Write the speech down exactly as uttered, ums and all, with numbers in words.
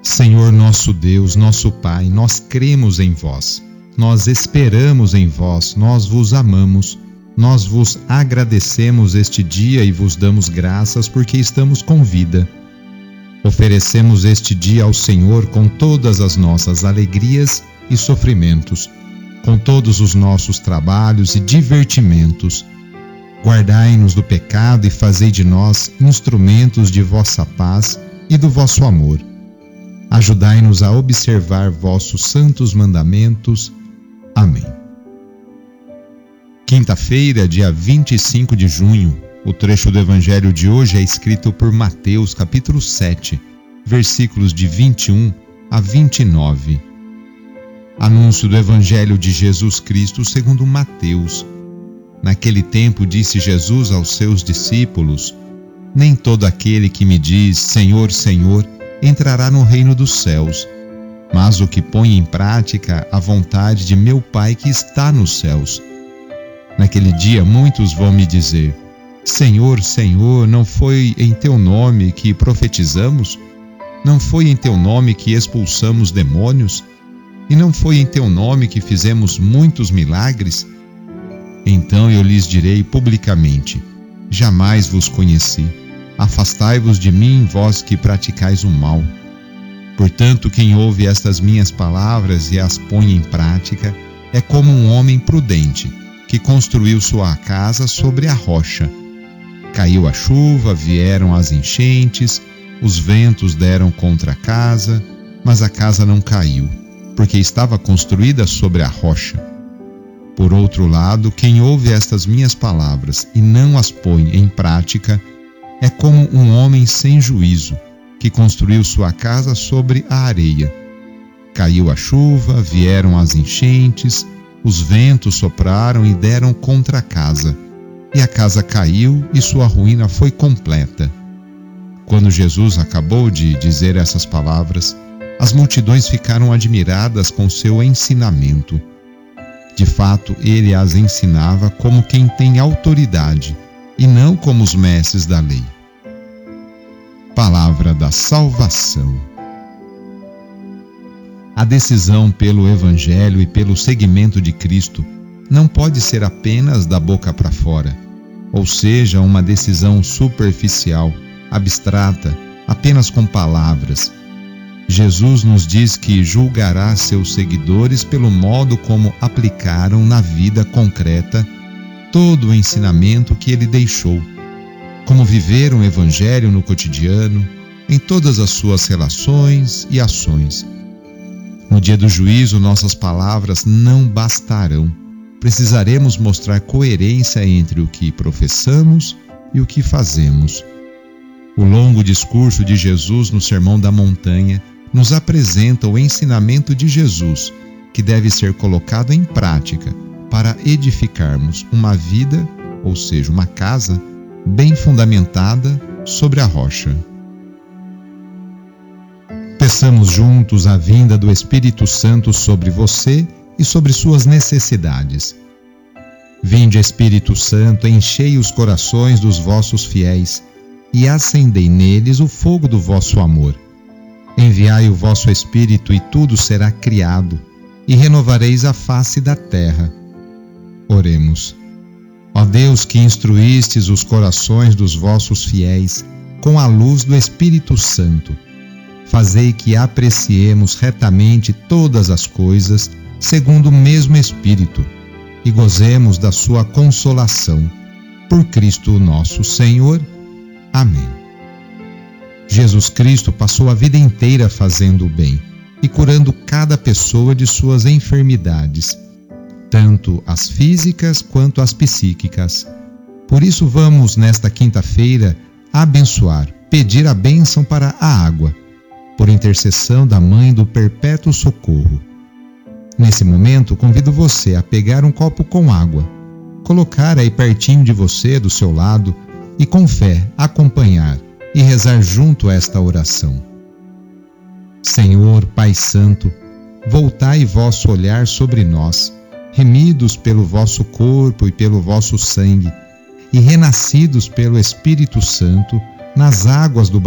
Senhor nosso Deus, nosso Pai, nós cremos em vós, nós esperamos em vós, nós vos amamos, nós vos agradecemos este dia e vos damos graças porque estamos com vida. Oferecemos este dia ao Senhor com todas as nossas alegrias e sofrimentos, com todos os nossos trabalhos e divertimentos. Guardai-nos do pecado e fazei de nós instrumentos de vossa paz e do vosso amor. Ajudai-nos a observar vossos santos mandamentos. Amém. Quinta-feira, dia vinte e cinco de junho, o trecho do Evangelho de hoje é escrito por Mateus, capítulo sete, versículos de vinte e um a vinte e nove. Anúncio do Evangelho de Jesus Cristo segundo Mateus. Naquele tempo disse Jesus aos seus discípulos: Nem todo aquele que me diz, Senhor, Senhor, entrará no reino dos céus, mas o que põe em prática a vontade de meu Pai que está nos céus. Naquele dia muitos vão me dizer: Senhor, Senhor, não foi em teu nome que profetizamos? Não foi em teu nome que expulsamos demônios? E não foi em teu nome que fizemos muitos milagres? Então eu lhes direi publicamente: Jamais vos conheci. Afastai-vos de mim, vós que praticais o mal. Portanto, quem ouve estas minhas palavras e as põe em prática é como um homem prudente que construiu sua casa sobre a rocha. Caiu a chuva, vieram as enchentes, os ventos deram contra a casa, mas a casa não caiu, porque estava construída sobre a rocha. Por outro lado, quem ouve estas minhas palavras e não as põe em prática é como um homem sem juízo, que construiu sua casa sobre a areia. Caiu a chuva, vieram as enchentes, os ventos sopraram e deram contra a casa, e a casa caiu e sua ruína foi completa. Quando Jesus acabou de dizer essas palavras, as multidões ficaram admiradas com seu ensinamento. De fato, ele as ensinava como quem tem autoridade, e não como os mestres da lei. Palavra da salvação. A decisão pelo Evangelho e pelo seguimento de Cristo não pode ser apenas da boca para fora, ou seja, uma decisão superficial, abstrata, apenas com palavras. Jesus nos diz que julgará seus seguidores pelo modo como aplicaram na vida concreta todo o ensinamento que ele deixou, como viveram o Evangelho no cotidiano, em todas as suas relações e ações. No dia do juízo, nossas palavras não bastarão. Precisaremos mostrar coerência entre o que professamos e o que fazemos. O longo discurso de Jesus no Sermão da Montanha nos apresenta o ensinamento de Jesus, que deve ser colocado em prática para edificarmos uma vida, ou seja, uma casa, bem fundamentada sobre a rocha. Peçamos juntos a vinda do Espírito Santo sobre você e sobre suas necessidades. Vinde, Espírito Santo, enchei os corações dos vossos fiéis e acendei neles o fogo do vosso amor. Enviai o vosso Espírito e tudo será criado, e renovareis a face da terra. Oremos. Ó Deus, que instruístes os corações dos vossos fiéis com a luz do Espírito Santo, fazei que apreciemos retamente todas as coisas segundo o mesmo Espírito e gozemos da sua consolação. Por Cristo nosso Senhor. Amém. Jesus Cristo passou a vida inteira fazendo o bem e curando cada pessoa de suas enfermidades, tanto as físicas quanto as psíquicas. Por isso vamos, nesta quinta-feira, abençoar, pedir a bênção para a água, por intercessão da Mãe do Perpétuo Socorro. Nesse momento, convido você a pegar um copo com água, colocar aí pertinho de você, do seu lado, e com fé acompanhar e rezar junto a esta oração. Senhor, Pai Santo, voltai vosso olhar sobre nós, remidos pelo vosso corpo e pelo vosso sangue, e renascidos pelo Espírito Santo nas águas do